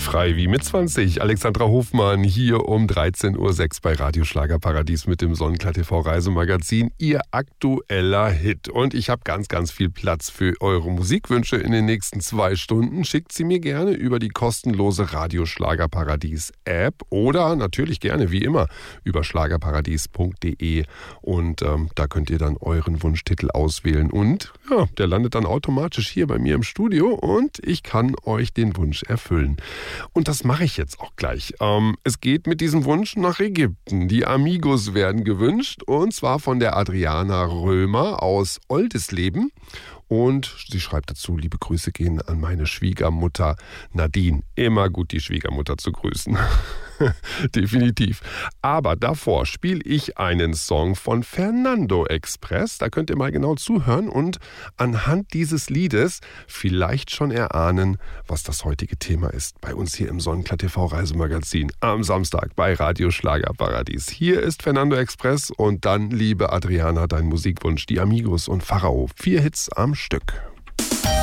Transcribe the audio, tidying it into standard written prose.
Frei wie mit 20. Alexandra Hofmann hier um 13.06 Uhr bei Radio Schlagerparadies mit dem Sonnenklar TV Reisemagazin. Ihr aktueller Hit. Und ich habe ganz viel Platz für eure Musikwünsche in den nächsten 2 Stunden. Schickt sie mir gerne über die kostenlose Radio Schlagerparadies App oder natürlich gerne wie immer über schlagerparadies.de. Und da könnt ihr dann euren Wunschtitel auswählen. Und ja, der landet dann automatisch hier bei mir im Studio und ich kann euch den Wunsch erfüllen. Und das mache ich jetzt auch gleich. Es geht mit diesem Wunsch nach Ägypten. Die Amigos werden gewünscht und zwar von der Adriana Römer aus Oldisleben. Und sie schreibt dazu, liebe Grüße gehen an meine Schwiegermutter Nadine. Immer gut, die Schwiegermutter zu grüßen. Definitiv. Aber davor spiele ich einen Song von Fernando Express. Da könnt ihr mal genau zuhören und anhand dieses Liedes vielleicht schon erahnen, was das heutige Thema ist. Bei uns hier im Sonnenklar TV Reisemagazin am Samstag bei Radio Schlagerparadies. Hier ist Fernando Express und dann, liebe Adriana, dein Musikwunsch, die Amigos und Pharao. 4 Hits am Stück.